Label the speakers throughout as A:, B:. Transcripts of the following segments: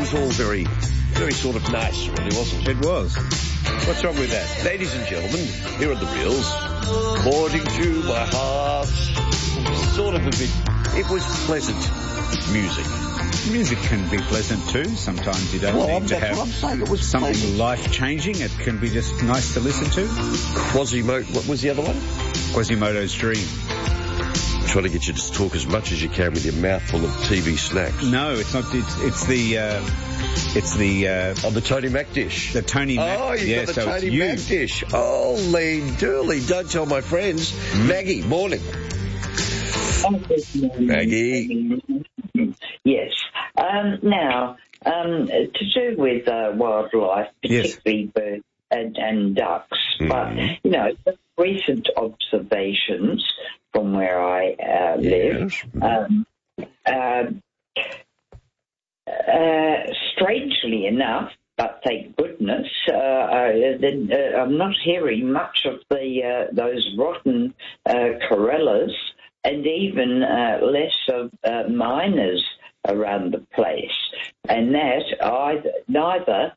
A: was all very, very sort of nice, really, wasn't it?
B: It was.
A: What's wrong with that? Ladies and gentlemen, here are the reels. According to my heart, sort of a bit, it was pleasant music.
B: Music can be pleasant too. Sometimes you don't need to have something
A: pleasant.
B: Life-changing. It can be just nice to listen to.
A: Quasimodo, what was the other one?
B: Quasimodo's Dream.
A: I'm trying to get you to talk as much as you can with your mouth full of TV snacks.
B: No, it's not. It's the
A: the Tony Mac dish.
B: The Tony Mac.
A: Oh, you got the Tony Mac dish. Holy dooly, don't tell my friends. Maggie, morning. Maggie.
C: Yes. Now, to do with wildlife, particularly birds and ducks, but, you know, recent observations from where I live, strangely enough, but thank goodness, I'm not hearing much of those rotten corellas, and even less of miners around the place, and that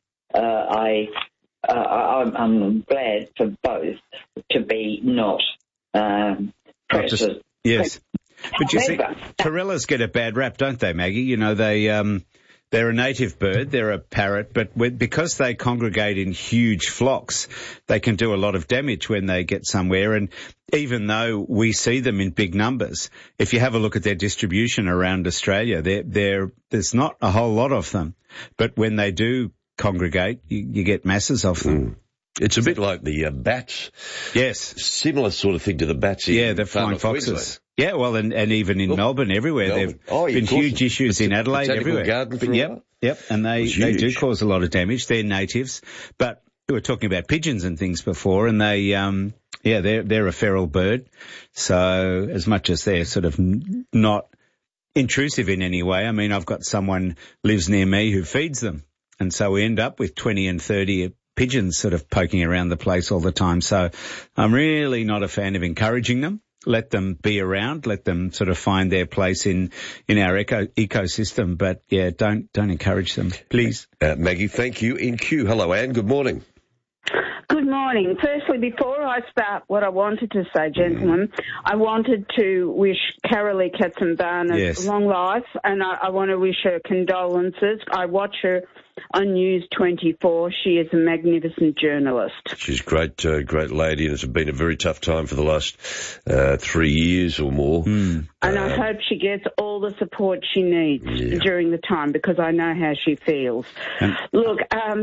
C: I'm glad for both to be not present.
B: Yes, but you see, corellas get a bad rap, don't they, Maggie? You know, they're a native bird, they're a parrot, but because they congregate in huge flocks, they can do a lot of damage when they get somewhere. And even though we see them in big numbers, if you have a look at their distribution around Australia, there's not a whole lot of them. But when they do congregate, you get masses of them.
A: It's a bit like the bats.
B: Yes.
A: Similar sort of thing to the bats.
B: Yeah, the flying foxes. Queensland. Yeah, well, and even in Melbourne, everywhere. There have been huge issues in Adelaide, everywhere.
A: Garden for
B: Yep, and they do cause a lot of damage. They're natives. But we were talking about pigeons and things before, and they're a feral bird. So as much as they're sort of not intrusive in any way, I mean, I've got someone lives near me who feeds them. And so we end up with 20 and 30 pigeons sort of poking around the place all the time. So I'm really not a fan of encouraging them. Let them be around, let them sort of find their place in our ecosystem. But yeah, don't encourage them, please.
A: Maggie, thank you. In queue. Hello, Anne. Good morning.
D: Good morning. Firstly, before I start what I wanted to say, gentlemen, I wanted to wish Carolee Katzenbarner long life, and I want to wish her condolences. I watch her on News 24. She is a magnificent journalist.
A: She's great lady, and it's been a very tough time for the last 3 years or more.
D: And I hope she gets all the support she needs during the time, because I know how she feels. Look,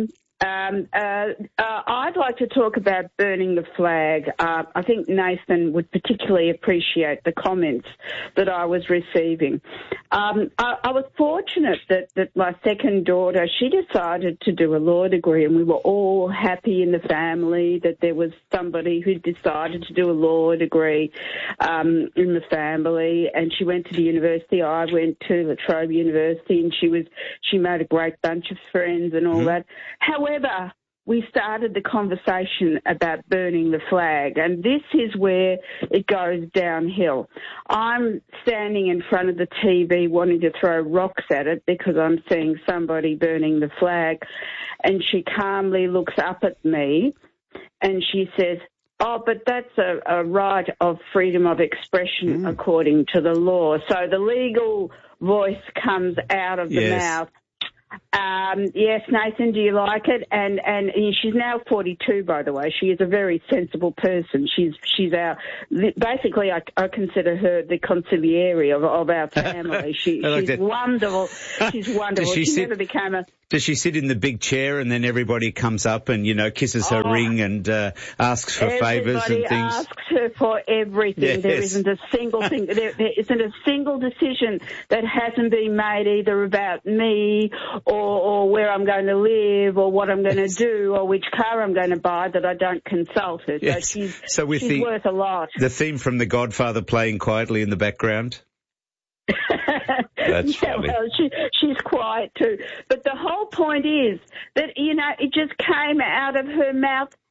D: I'd like to talk about burning the flag. I think Nathan would particularly appreciate the comments that I was receiving. I was fortunate that my second daughter, she decided to do a law degree, and we were all happy in the family that there was somebody who decided to do a law degree in the family, and she went to the university. I went to La Trobe University, and she made a great bunch of friends and all that. However, we started the conversation about burning the flag, and this is where it goes downhill. I'm standing in front of the TV wanting to throw rocks at it because I'm seeing somebody burning the flag, and she calmly looks up at me and she says, "Oh, but that's a right of freedom of expression according to the law." So the legal voice comes out of the mouth. Yes, Nathan, do you like it? And she's now 42, by the way. She is a very sensible person. She's basically, I consider her the consigliere of our family. She's wonderful. She's wonderful. She never became a...
B: Does she sit in the big chair and then everybody comes up and, kisses her ring and asks for favours and things?
D: Everybody asks her for everything.
B: Yes.
D: There isn't a single thing. There isn't a single decision that hasn't been made either about me or where I'm going to live or what I'm going to do or which car I'm going to buy that I don't consult her.
B: Yes.
D: So she's worth a lot.
B: The theme from The Godfather playing quietly in the background?
A: That's funny.
D: Well, she's quiet too. But the whole point is that, it just came out of her mouth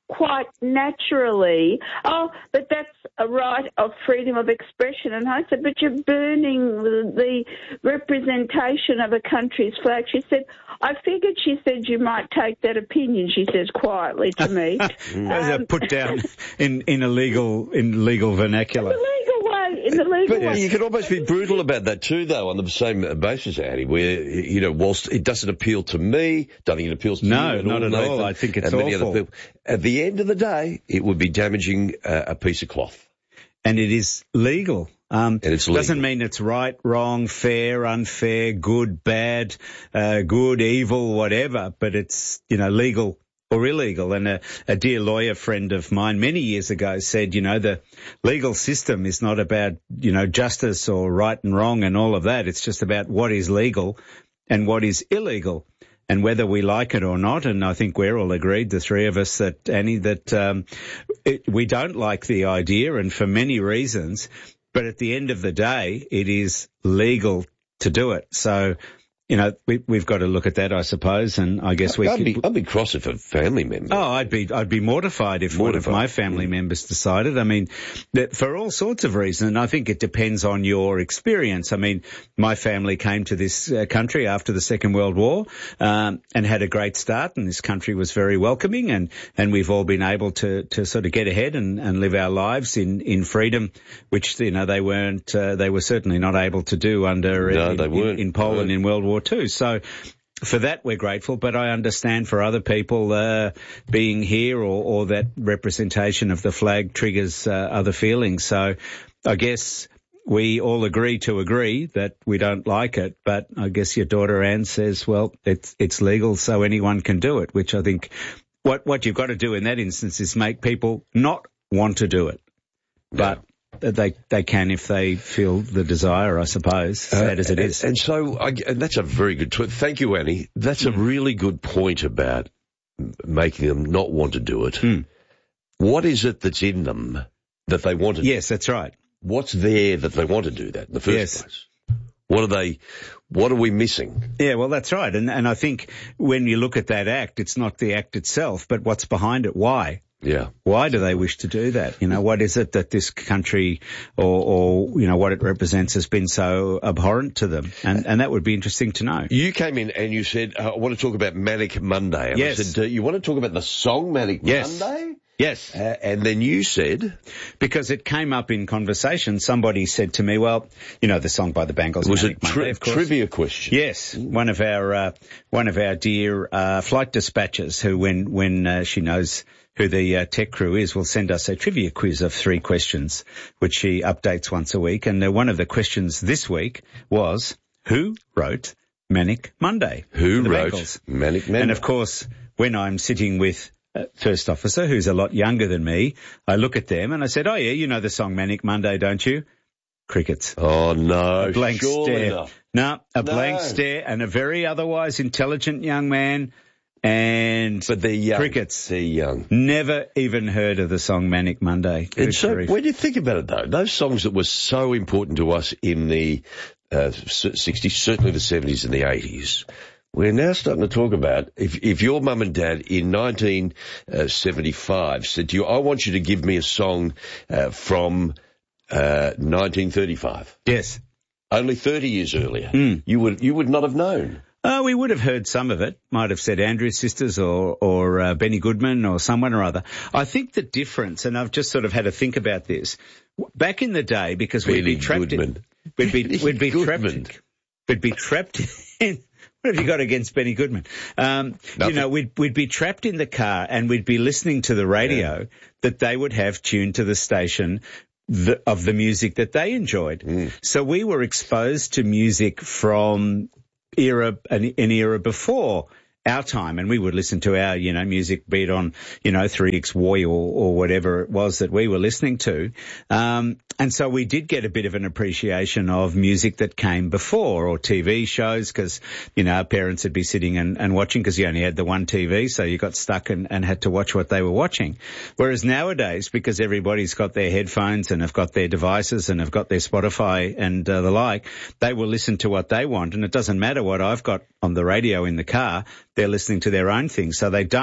D: quite naturally, oh, but that's a right of freedom of expression. And I said, but you're burning the representation of a country's flag. She said, I figured, she said, you might take that opinion, she says quietly to me.
B: Put down in legal vernacular.
C: In the legal
A: But
C: way.
A: you can almost be brutal about that too, though, on the same basis, Annie, where, you know, whilst it doesn't appeal to me, don't think it appeals to you.
B: No, not at all. I think it's awful.
A: At the end of the day, it would be damaging a piece of cloth.
B: And it is legal.
A: And it's legal.
B: Doesn't mean it's right, wrong, fair, unfair, good, bad, good, evil, whatever, but it's, you know, legal or illegal. And a dear lawyer friend of mine many years ago said, you know, the legal system is not about, you know, justice or right and wrong and all of that. It's just about what is legal and what is illegal and whether we like it or not. And I think we're all agreed, the three of us, that, Annie, that we don't like the idea, and for many reasons, but at the end of the day, it is legal to do it. So, you know, we've got to look at that, I suppose, and I guess
A: I'd be cross if a family member.
B: Oh, I'd be mortified if one of my family members decided. I mean, that for all sorts of reasons, and I think it depends on your experience. I mean, my family came to this country after the Second World War, and had a great start, and this country was very welcoming, and we've all been able to sort of get ahead and live our lives in freedom, which, you know, they were certainly not able to do in Poland in World War II. So for that, we're grateful, but I understand for other people being here or that representation of the flag triggers other feelings. So I guess we all agree that we don't like it, but I guess your daughter Anne says, well, it's legal, so anyone can do it, which I think what you've got to do in that instance is make people not want to do it. But they can if they feel the desire, I suppose, sad as it is.
A: And so and that's a very good thank you, Annie. That's a really good point about making them not want to do it. What is it that's in them that they want to do?
B: Yes, that's right.
A: What's there that they want to do that in the first place? What are we missing?
B: Yeah, well, that's right. And I think when you look at that act, it's not the act itself, but what's behind it. Why?
A: Yeah.
B: Why do they wish to do that? You know, what is it that this country or you know, what it represents has been so abhorrent to them? And that would be interesting to know.
A: You came in and you said, I want to talk about Manic Monday. And
B: yes.
A: I said, you want to talk about the song Manic Monday?
B: Yes.
A: And then you said?
B: Because it came up in conversation. Somebody said to me, well, you know, the song by the Bangles.
A: Was it trivia question?
B: Yes. One of our dear, flight dispatchers who when she knows who the tech crew is, will send us a trivia quiz of 3 questions, which she updates once a week. And one of the questions this week was, who wrote Manic Monday?
A: Who wrote
B: Bangles?
A: Manic Monday?
B: And of course, when I'm sitting with First Officer, who's a lot younger than me, I look at them and I said, oh yeah, you know the song Manic Monday, don't you? Crickets.
A: Oh no,
B: a blank stare.
A: Not.
B: No, blank stare, and a very otherwise intelligent young man. But
A: they're young.
B: Crickets.
A: They're young.
B: Never even heard of the song Manic Monday.
A: And so when you think about it, though, those songs that were so important to us in the 60s, certainly the 70s and the 80s, we're now starting to talk about, if your mum and dad in 1975 said to you, I want you to give me a song from 1935.
B: Yes.
A: Only 30 years earlier. You would not have known.
B: We would have heard some of it. Might have said Andrews Sisters or Benny Goodman or someone or other. I think the difference, and I've just sort of had to think about this, back in the day, because we'd be trapped in, we'd be trapped in. What have you got against Benny Goodman? You know, we'd be trapped in the car and we'd be listening to the radio that they would have tuned to the station of the music that they enjoyed. So we were exposed to music from an era before our time, and we would listen to our, you know, music, be it on, you know, 3XY or whatever it was that we were listening to. And so we did get a bit of an appreciation of music that came before, or TV shows, because, you know, our parents would be sitting and watching, because you only had the one TV, so you got stuck and had to watch what they were watching. Whereas nowadays, because everybody's got their headphones and have got their devices and have got their Spotify and the like, they will listen to what they want, and it doesn't matter what I've got on the radio in the car. They're listening to their own thing, so they don't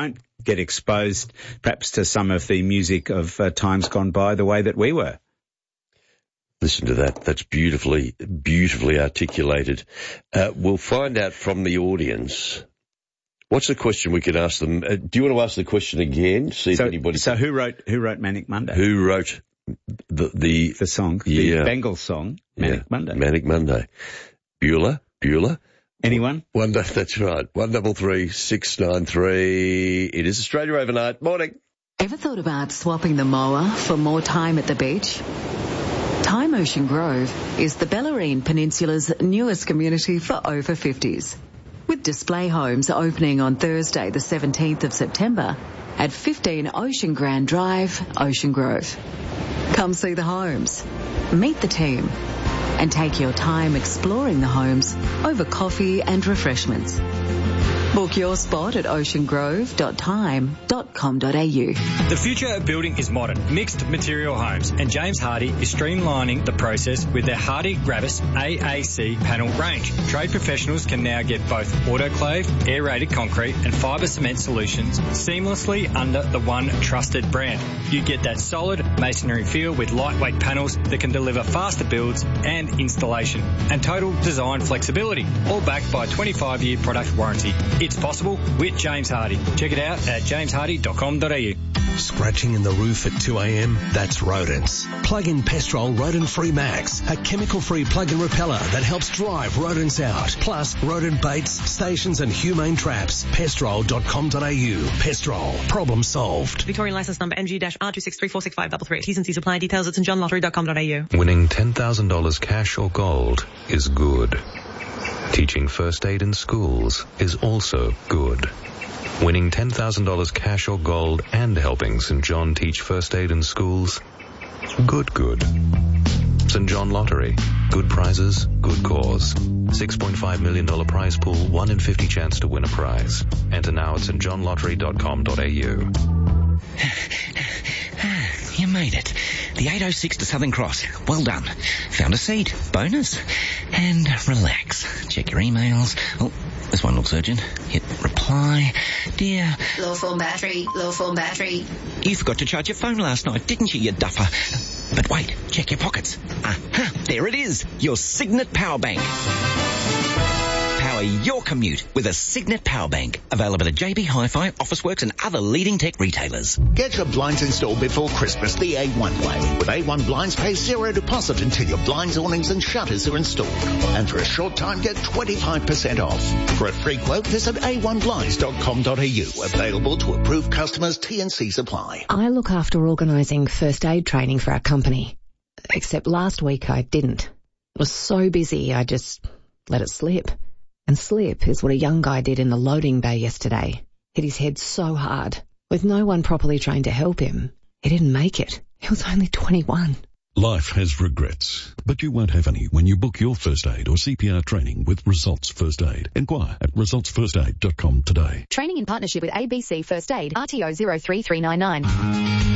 B: get exposed perhaps to some of the music of times gone by the way that we were.
A: Listen to that. That's beautifully articulated. We'll find out from the audience. What's the question we could ask them? Do you want to ask the question again? See if anybody.
B: So who wrote Manic Monday?
A: Who wrote the
B: song?
A: Yeah.
B: The Bengals song, Manic Monday.
A: Manic Monday. Bueller.
B: Anyone?
A: That's right. 133 693. It is Australia Overnight. Morning.
E: Ever thought about swapping the mower for more time at the beach? Time Ocean Grove is the Bellarine Peninsula's newest community for over 50s. With display homes opening on Thursday the 17th of September at 15 Ocean Grand Drive, Ocean Grove. Come see the homes, meet the team, and take your time exploring the homes over coffee and refreshments. Book your spot at oceangrove.time.com.au.
F: The future of building is modern, mixed material homes, and James Hardie is streamlining the process with their Hardie Gravis AAC panel range. Trade professionals can now get both autoclave, aerated concrete and fibre cement solutions seamlessly under the one trusted brand. You get that solid masonry feel with lightweight panels that can deliver faster builds and installation, and total design flexibility, all backed by a 25-year product warranty. It's possible with James Hardie. Check it out at jameshardy.com.au.
G: Scratching in the roof at 2 a.m? That's rodents. Plug in Pestrol Rodent Free Max, a chemical-free plug-in repeller that helps drive rodents out. Plus, rodent baits, stations and humane traps. Pestrol.com.au. Pestrol. Problem solved.
H: Victorian licence number MG-R2634653. T's and C's apply. Details at stjohnlottery.com.au.
I: Winning $10,000 cash or gold is good. Teaching first aid in schools is also good. Winning $10,000 cash or gold and helping St. John teach first aid in schools, good. St. John Lottery, good prizes, good cause. $6.5 million prize pool, 1 in 50 chance to win a prize. Enter now at stjohnlottery.com.au.
J: You made it. The 806 to Southern Cross. Well done. Found a seat. Bonus. And relax. Check your emails. Oh, this one looks urgent. Hit reply. Dear.
K: Low form battery.
J: You forgot to charge your phone last night, didn't you duffer? But wait, check your pockets. Aha, there it is. Your Signet Power Bank. Power your commute with a Signet Power Bank. Available at JB Hi-Fi, Officeworks and other leading tech retailers.
L: Get your blinds installed before Christmas the A1 way. With A1 Blinds, pay zero deposit until your blinds, awnings and shutters are installed. And for a short time, get 25% off. For a free quote, visit a1blinds.com.au. Available to approved customers, T&Cs apply.
M: I look after organising first aid training for our company. Except last week I didn't. I was so busy I just let it slip. And slip is what a young guy did in the loading bay yesterday. Hit his head so hard. With no one properly trained to help him, he didn't make it. He was only 21.
N: Life has regrets, but you won't have any when you book your first aid or CPR training with Results First Aid. Inquire at resultsfirstaid.com today.
O: Training in partnership with ABC First Aid, RTO 03399.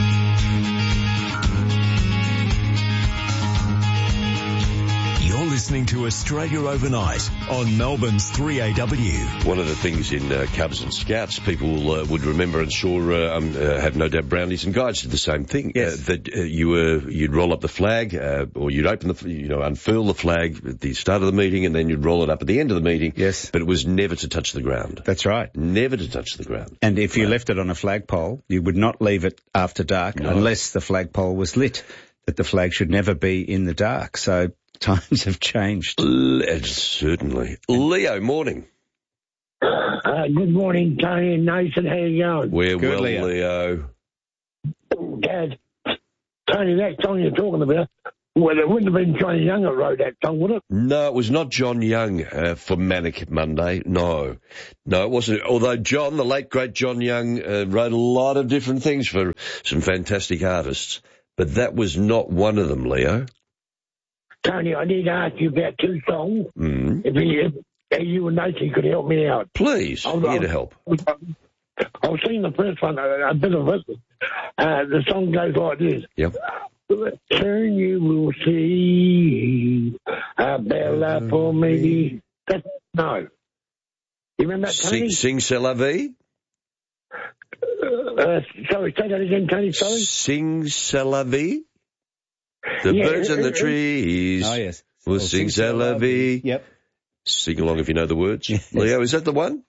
G: You're listening to Australia Overnight on Melbourne's 3AW.
A: One of the things in Cubs and Scouts, people would remember, and have no doubt Brownies and Guides did the same thing.
B: Yes.
A: You'd roll up the flag, or you'd open unfurl the flag at the start of the meeting, and then you'd roll it up at the end of the meeting.
B: Yes.
A: But it was never to touch the ground.
B: That's right.
A: Never to touch the ground.
B: And if you left it on a flagpole, you would not leave it after dark unless the flagpole was lit. That the flag should never be in the dark. So times have changed.
A: Certainly. Leo, morning.
P: Good morning, Tony and Nathan. How you going?
A: We're good, well, Leo.
P: Dad, Tony, that song you're talking about, well, it wouldn't have been John Young that wrote that song, would it?
A: No, it was not John Young for Manic Monday. No, it wasn't. Although John, the late, great John Young, wrote a lot of different things for some fantastic artists. But that was not one of them, Leo.
P: Tony, I need to ask you about two songs.
A: Mm.
P: If you and Nathan could help me out.
A: Please, here to help.
P: I'll sing the first one, a bit of it. The song goes like this.
A: Yep.
P: Soon you will see a bella for me. No. You remember that, Tony?
A: Sing C'est la vie?
P: Sorry, say that again, Tony, sorry.
A: Sing c'est la vie. The birds and the trees.
B: Oh, yes.
A: Will sing c'est la vie.
B: Yep.
A: Sing along if you know the words. Yes. Leo, is that the one?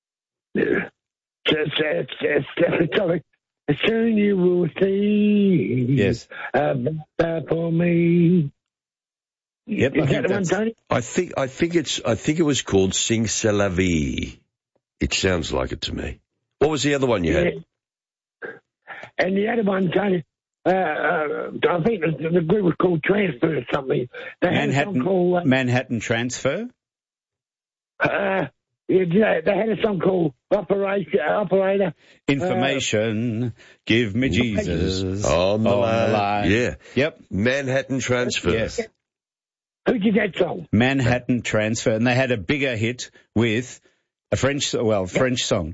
P: Sorry. Soon you will see.
B: Yes.
P: For me.
B: Yep.
P: Is that the one, Tony?
A: I think it was called Sing c'est la vie. It sounds like it to me. What was the other one you had?
P: And the other one, Tony, I think the group was called Transfer or something. They
B: Manhattan,
P: called,
B: Manhattan Transfer?
P: they had a song called Operator.
B: Information, give me Jesus.
A: On the line. Yeah.
B: Yep.
A: Manhattan Transfer.
P: Yes. Who did that song?
B: Manhattan Transfer. And they had a bigger hit with a French song.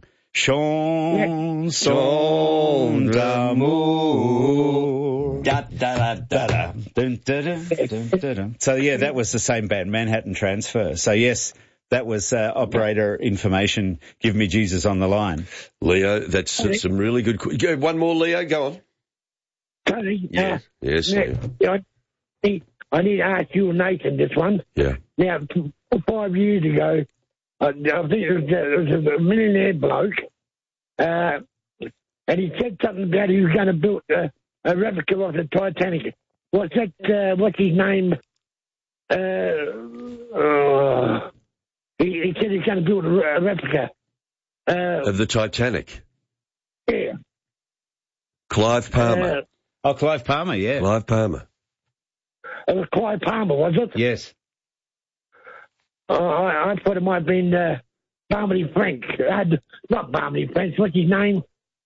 B: Chanson d'amour. Da, da, da, da, da. Dun, da, da, dun, da, da. So, yeah, that was the same band, Manhattan Transfer. So, yes, that was Operator Information, Give Me Jesus on the Line.
A: Leo, that's some really good... One more, Leo, go on.
P: Tony,
A: yes, Leo.
P: I need to ask you and Nathan this one.
A: Yeah.
P: Now, 5 years ago, I think it was a millionaire bloke, and he said something about he was going to build a replica of the Titanic. What's his name? He said he's going to build a replica.
A: Of the Titanic?
P: Yeah.
A: Clive Palmer.
B: Clive Palmer, yeah.
A: Clive Palmer.
P: It was Clive Palmer, was it?
B: Yes.
P: I thought it might have been Barmody Frank. Not Barmody Frank, what's his name?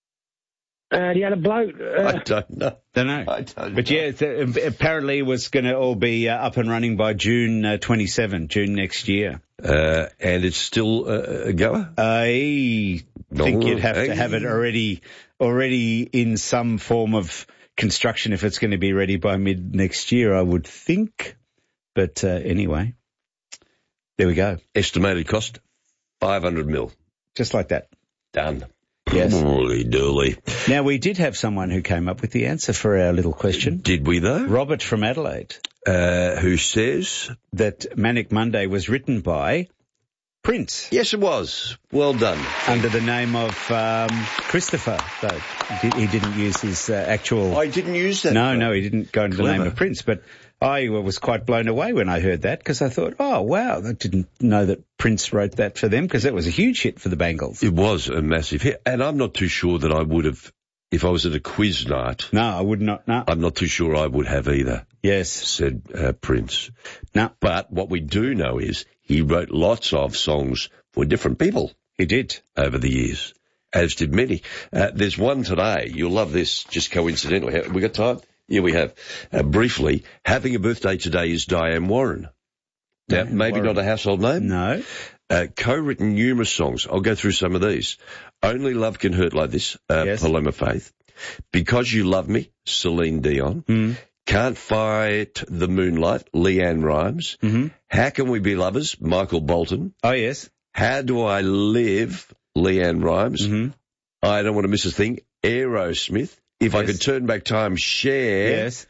P: The other bloke.
A: I don't know.
B: But yeah, apparently it was going to all be up and running by June 27, June next year.
A: And it's still a goer?
B: I think you'd have to have it already in some form of construction if it's going to be ready by mid next year, I would think. But anyway, there we go.
A: Estimated cost, 500 mil.
B: Just like that.
A: Done.
B: Yes.
A: Holy dooly.
B: Now, we did have someone who came up with the answer for our little question.
A: Did we, though?
B: Robert from Adelaide.
A: Who says?
B: That Manic Monday was written by Prince.
A: Yes, it was. Well done.
B: Under the name of Christopher, though. He didn't use his actual...
A: I didn't use that.
B: No, he didn't go under the name of Prince, but... I was quite blown away when I heard that because I thought, oh, wow, I didn't know that Prince wrote that for them because that was a huge hit for the Bangles.
A: It was a massive hit. And I'm not too sure that I would have, if I was at a quiz night.
B: No, I would not. No.
A: I'm not too sure I would have either.
B: Yes.
A: Said Prince.
B: No.
A: But what we do know is he wrote lots of songs for different people.
B: He did.
A: Over the years, as did many. There's one today. You'll love this, just coincidentally. Have we got time? Yeah, we have. Briefly, having a birthday today is Diane Warren. Now, maybe not a household name.
B: No.
A: Co-written numerous songs. I'll go through some of these. Only Love Can Hurt Like This,
B: yes.
A: Paloma Faith. Because You Love Me, Celine Dion. Can't Fight the Moonlight, Leanne Rimes. How Can We Be Lovers, Michael Bolton.
B: Oh, yes.
A: How Do I Live, Leanne Rimes. I Don't Want to Miss a Thing, Aerosmith. If I could turn back time, Cher.
B: Yes.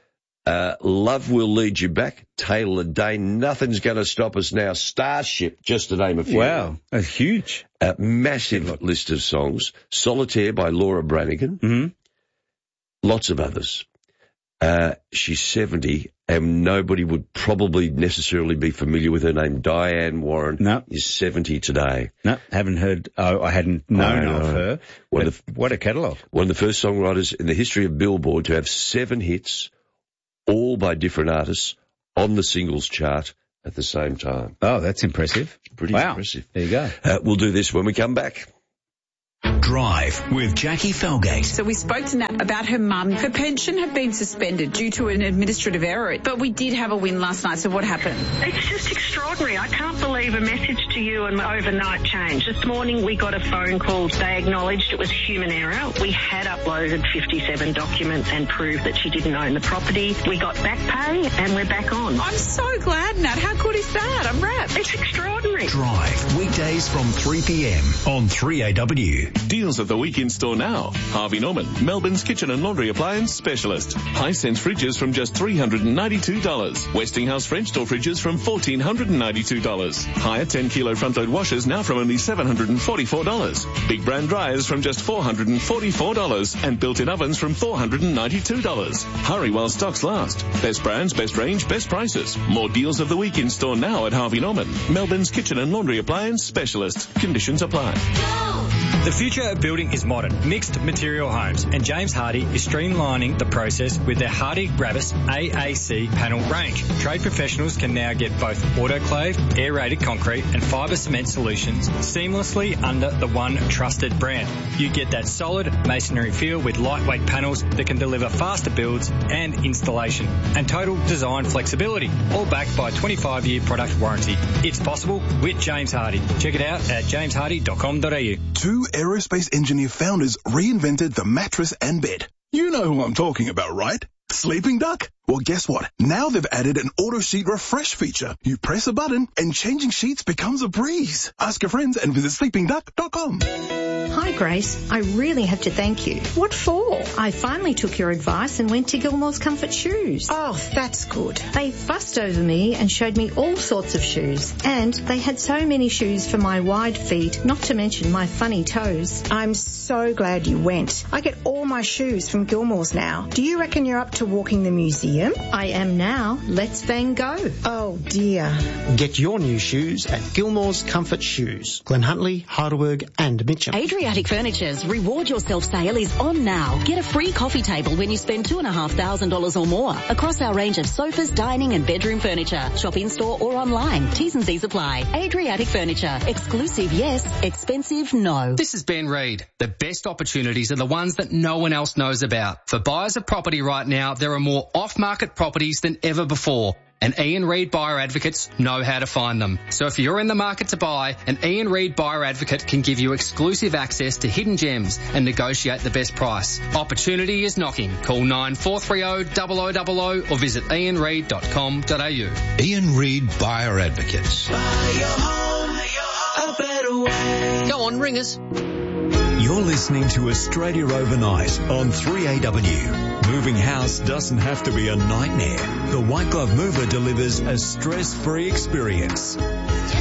A: Love Will Lead You Back, Taylor Dane. Nothing's going to stop us now. Starship, just to name a few.
B: Wow, a huge.
A: Massive list of songs. Solitaire by Laura Branigan. Lots of others. She's 70, and nobody would probably necessarily be familiar with her name. Diane Warren is 70 today.
B: No, haven't heard. I hadn't known of her. What a catalogue.
A: One of the first songwriters in the history of Billboard to have 7 hits, all by different artists, on the singles chart at the same time.
B: Oh, that's impressive.
A: Pretty impressive.
B: There you go.
A: We'll do this when we come back.
G: Drive with Jackie Felgate.
K: So we spoke to Nat about her mum. Her pension had been suspended due to an administrative error, but we did have a win last night, so what happened?
Q: It's just extraordinary. I can't believe a message to you and overnight change. This morning we got a phone call. They acknowledged it was human error. We had uploaded 57 documents and proved that she didn't own the property. We got back pay and we're back on.
K: I'm so glad, Nat. How good is that? I'm wrapped.
Q: It's extraordinary.
H: Drink.
G: Drive, weekdays from 3 p.m. on 3AW.
R: Deals of the week in store now. Harvey Norman, Melbourne's kitchen and laundry appliance specialist. Hisense fridges from just $392. Westinghouse French door fridges from $1,492. Higher 10-kilo front-load washers now from only $744. Big brand dryers from just $444. And built-in ovens from $492. Hurry while stocks last. Best brands, best range, best prices. More deals of the week in store now at Harvey Norman, Melbourne's kitchen and laundry appliance specialist. Conditions apply.
F: The future of building is modern, mixed material homes, and James Hardie is streamlining the process with their Hardie Gravis AAC panel range. Trade professionals can now get both autoclaved, aerated concrete and fibre cement solutions seamlessly under the one trusted brand. You get that solid masonry feel with lightweight panels that can deliver faster builds and installation, and total design flexibility, all backed by a 25-year product warranty. It's possible with James Hardie. Check it out at jameshardy.com.au.
S: Two aerospace engineer founders reinvented the mattress and bed. You know who I'm talking about, right? Sleeping Duck? Well, guess what? Now they've added an auto sheet refresh feature. You press a button and changing sheets becomes a breeze. Ask your friends and visit sleepingduck.com.
T: Hi, Grace. I really have to thank you.
U: What for?
T: I finally took your advice and went to Gilmore's Comfort Shoes.
U: Oh, that's good.
T: They fussed over me and showed me all sorts of shoes. And they had so many shoes for my wide feet, not to mention my funny toes.
U: I'm so glad you went. I get all my shoes from Gilmore's now. Do you reckon you're up to walking the museum?
T: I am now. Let's Van Gogh.
U: Oh, dear.
V: Get your new shoes at Gilmore's Comfort Shoes, Glen Huntly, Heidelberg and Mitcham.
W: Adriatic Furniture's Reward Yourself sale is on now. Get a free coffee table when you spend $2,500 or more across our range of sofas, dining and bedroom furniture. Shop in-store or online. T's and C's apply. Adriatic Furniture. Exclusive, yes. Expensive, no.
X: This is Ben Reid. The best opportunities are the ones that no one else knows about. For buyers of property right now, there are more off-market properties than ever before. And Ian Reid Buyer Advocates know how to find them. So if you're in the market to buy, an Ian Reid Buyer Advocate can give you exclusive access to hidden gems and negotiate the best price. Opportunity is knocking. Call 9430 0000 or visit ianreid.com.au.
Y: Ian Reid Buyer Advocates.
Z: Buy your home a better way.
X: Go on, ring us.
G: You're listening to Australia Overnight on 3AW. Moving house doesn't have to be a nightmare. The White Glove Mover delivers a stress-free experience.